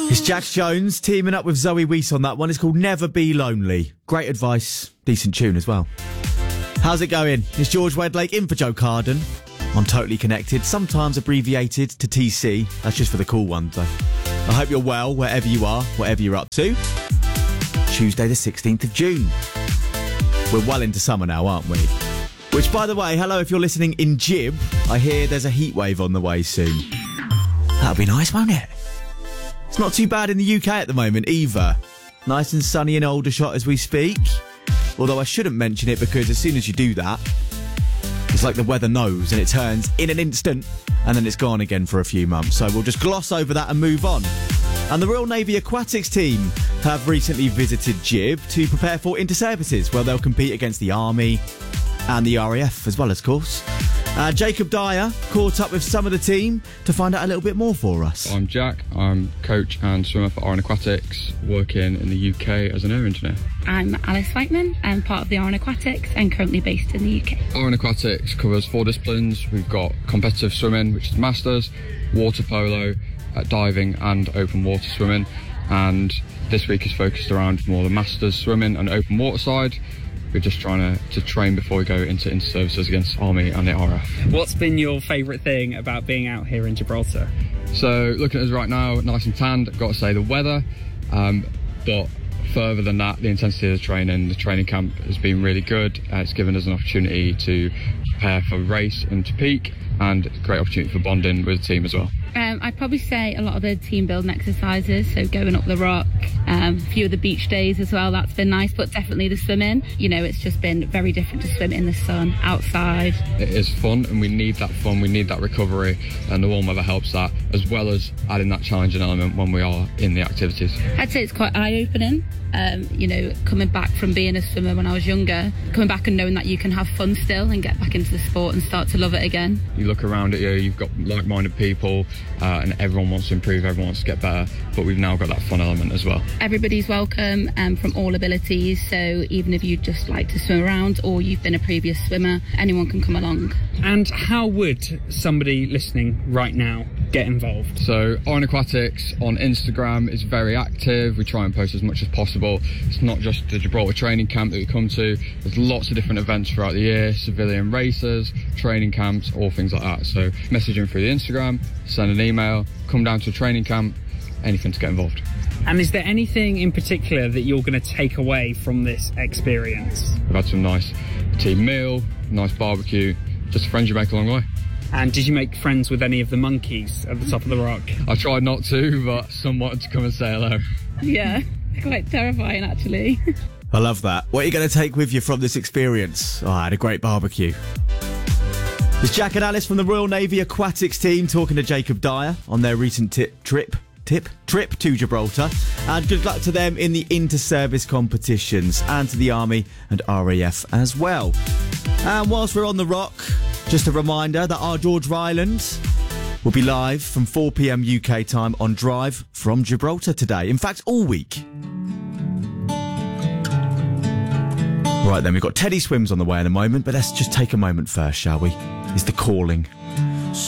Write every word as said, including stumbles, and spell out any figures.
It's Jax Jones teaming up with Zoe Wees on that one. It's called Never Be Lonely. Great advice, decent tune as well. How's it going? It's George Wedlake in for Joe Carden on Totally Connected, sometimes abbreviated to T C. That's just for the cool ones, though. I hope you're well, wherever you are, whatever you're up to. Tuesday the sixteenth of June. We're well into summer now, aren't we? Which, by the way, hello if you're listening in Jib. I hear there's a heat wave on the way soon. That'll be nice, won't it? It's not too bad in the U K at the moment either. Nice and sunny in Aldershot as we speak. Although I shouldn't mention it because as soon as you do that, it's like the weather knows and it turns in an instant and then it's gone again for a few months. So we'll just gloss over that and move on. And the Royal Navy Aquatics team have recently visited Jib to prepare for inter-services where they'll compete against the Army and the R A F as well, of course. Uh, Jacob Dyer caught up with some of the team to find out a little bit more for us. I'm Jack. I'm coach and swimmer for Arran Aquatics, working in the U K as an air engineer. I'm Alice Whiteman. I'm part of the Arran Aquatics and currently based in the U K. Arran Aquatics covers four disciplines. We've got competitive swimming, which is masters, water polo, uh, diving and open water swimming. And this week is focused around more the masters swimming and open water side. We're just trying to, to train before we go into inter-services against Army and the R A F. What's been your favourite thing about being out here in Gibraltar? So, looking at us right now, nice and tanned, I've got to say the weather. Um, but further than that, the intensity of the training, the training camp has been really good. Uh, it's given us an opportunity to prepare for race and to peak, and a great opportunity for bonding with the team as well. Um, I'd probably say a lot of the team building exercises, so going up the rock, um, a few of the beach days as well, that's been nice, but definitely the swimming. You know, it's just been very different to swim in the sun, outside. It is fun and we need that fun, we need that recovery, and the warm weather helps that, as well as adding that challenging element when we are in the activities. I'd say it's quite eye-opening. Um, you know, coming back from being a swimmer when I was younger, coming back and knowing that you can have fun still and get back into the sport and start to love it again. You look around at you, you've got like-minded people, uh, and everyone wants to improve, everyone wants to get better, but we've now got that fun element as well. Everybody's welcome um, from all abilities, so even if you just like to swim around or you've been a previous swimmer, anyone can come along. And how would somebody listening right now get involved? So Arran Aquatics on Instagram is very active. We try and post as much as possible. It's not just the Gibraltar training camp that we come to. There's lots of different events throughout the year, civilian races, training camps, all things like that. So message in through the Instagram, send an email, come down to a training camp, anything to get involved. And is there anything in particular that you're going to take away from this experience? We've had some nice team meal, nice barbecue, just friends you make along the way. And did you make friends with any of the monkeys at the top of the rock? I tried not to, but some wanted to come and say hello. Yeah, quite terrifying actually. I love that. What are you going to take with you from this experience? Oh, I had a great barbecue. It's Jack and Alice from the Royal Navy Aquatics team talking to Jacob Dyer on their recent tip, trip tip trip to Gibraltar, and good luck to them in the inter-service competitions and to the Army and R A F as well. And whilst we're on the rock, just a reminder that our George Ryland will be live from four p.m. U K time on Drive from Gibraltar today. In fact, all week. Right then, we've got Teddy Swims on the way in a moment, but let's just take a moment first, shall we? It's The Calling.